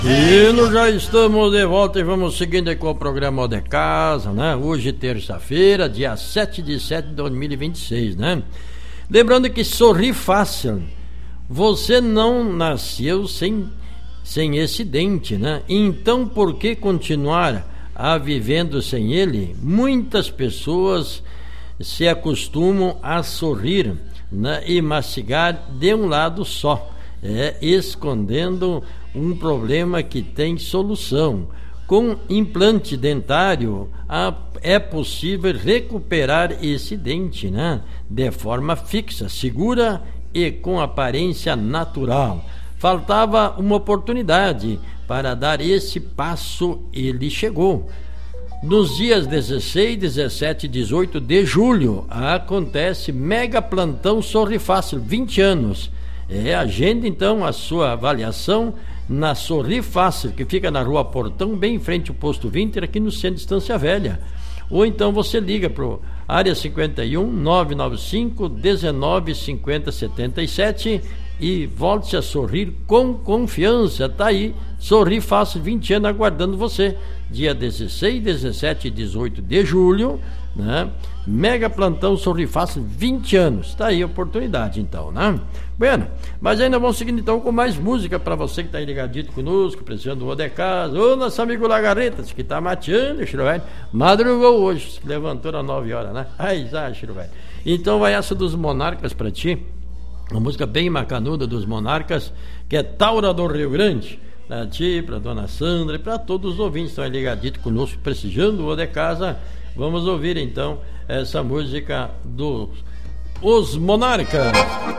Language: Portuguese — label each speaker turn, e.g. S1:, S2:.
S1: E nós já estamos de volta e vamos seguindo com o programa de casa, né? Hoje, terça-feira, dia 7 de 7 de 2026, né? Lembrando que sorrir fácil. Você não nasceu sem esse dente, né? Então, por que continuar vivendo sem ele? Muitas pessoas se acostumam a sorrir, né? E mastigar de um lado só, escondendo um problema que tem solução. Com implante dentário é possível recuperar esse dente, né? De forma fixa, segura e com aparência natural. Faltava uma oportunidade para dar esse passo, ele chegou. Nos dias 16, 17 e 18 de julho acontece Mega Plantão Sorri Fácil, 20 anos. Agenda então a sua avaliação na Sorri Fácil, que fica na Rua Portão, bem em frente ao Posto Vinter, aqui no centro de Estância Velha. Ou então você liga para o área 51 995 19 50 77 e volte a sorrir com confiança. Tá aí, Sorri Fácil, 20 anos aguardando você. Dia 16, 17 e 18 de julho, né? Mega Plantão Sorri Fácil, 20 anos. Tá aí a oportunidade então, né? Bueno, mas ainda vamos seguindo então com mais música para você que tá aí ligadito conosco, precisando do de casa. Ô, nosso amigo Lagarretas, que tá mateando, Chiro Velho. Madrugou hoje, se levantou às 9 horas, né? Ai, já, Chiro Velho. Então vai essa dos Monarcas para ti. Uma música bem macanuda dos Monarcas, que é Taura do Rio Grande. Para ti, para dona Sandra e para todos os ouvintes que estão ligaditos conosco, prestigiando o de casa. Vamos ouvir então essa música dos Os Monarcas.